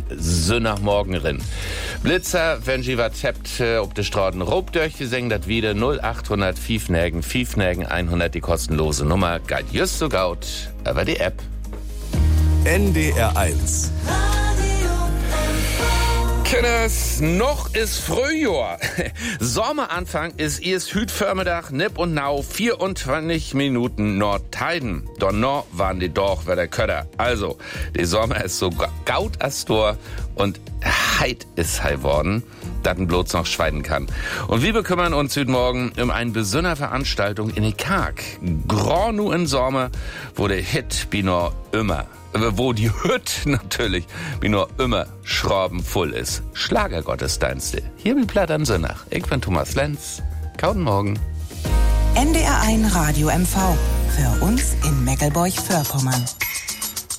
Sonntagmorgen rin. Blitzer, wenn sie was habt, ob de Straßen rob durch, wir singen das wieder 0800 5 100, die kostenlose Nummer. Geht just so gaut, aber die App. NDR 1. Kinders, noch ist Frühjahr. Sommeranfang ist erst Hütförmiddag, nipp und nau, 24 Minuten Nordheiden. Donner waren die doch wieder Köder. Also, die Sommer ist so gaut as Tor und heit ist hei worden, dass ein bloß noch schweiden kann. Und wir bekümmern uns heute Morgen um eine besondere Veranstaltung in den Karg. Granu in Sommer, wo der Hit bino immer, wo die Hüt natürlich bino immer schrabenvoll ist. Schlagergottesdienste. Hier wie Platt am Sonntag. Ich bin Thomas Lenz. Kauten Morgen. NDR 1 Radio MV. Für uns in Meckelburg-Vorpommern.